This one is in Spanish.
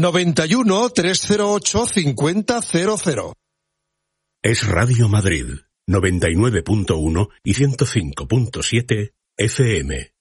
91 308 5000. Es Radio Madrid, 99.1 y 105.7 FM.